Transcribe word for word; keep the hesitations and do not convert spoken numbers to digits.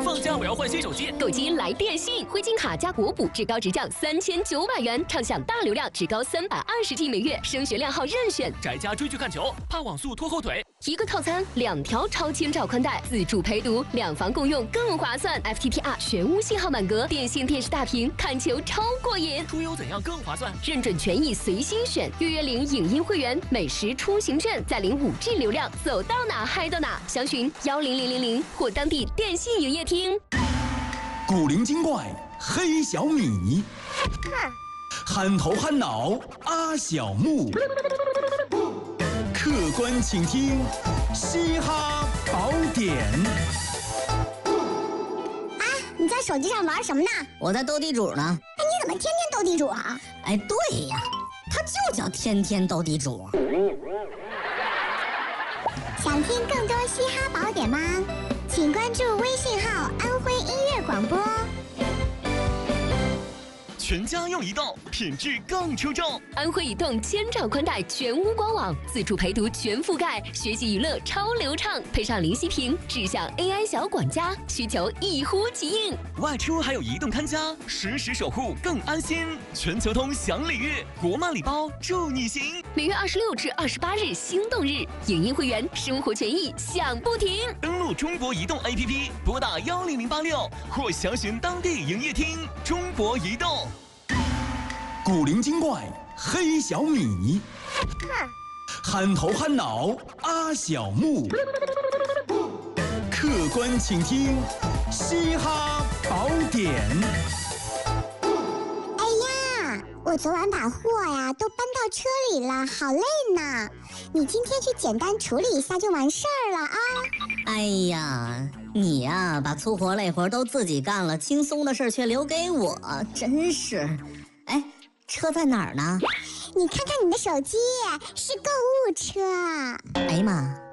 放假我要换新手机， 购机来电信，汇金卡加国补，至高直降三千九百元，畅享大流量，至高三百二十 G 每月，升学靓号任选。 宅家追剧看球，怕网速拖后腿。 一个套餐，两条超千兆宽带，自助陪读，两房共用更划算。F T T R 全屋信号满格，电信电视大屏，看球超过瘾。 出游怎样更划算？ 认准权益随心选，月月领影音会员，美食出行券，再领五 G 流量，走到哪嗨到哪。详询幺零零零零或当地电信营业厅。 古灵精怪黑小米，憨头憨脑阿小木，客观倾听嘻哈宝典。 哎，你在手机上玩什么呢？ 我在斗地主呢。 哎，你怎么天天斗地主啊？ 哎，对呀，他就叫天天斗地主。 想听更多嘻哈宝典吗？请关注微信号安徽音乐广播。 全家用移动，品质更出众。 安徽移动千兆宽带全屋官网，自助陪读全覆盖，学习娱乐超流畅，配上灵犀屏，智享 A I 小管家，需求一呼即应。 外出还有移动看家，实时守护更安心。全球通享礼遇，国漫礼包助你行。 每月二十六至二十八日心动日，影音会员生活权益享不停。 登录中国移动 A P P， 拨打幺零零八六或详询当地营业厅。中国移动。 古灵精怪黑小米，憨头憨脑阿小木，客观倾听嘻哈宝典。 哎呀，我昨晚把货呀都搬到车里了，好累呢。你今天去简单处理一下就完事儿了啊。 哎呀，你呀把粗活累活都自己干了，轻松的事却留给我，真是。哎，车在哪儿呢？ 你看看你的手机，是购物车。 哎呀妈！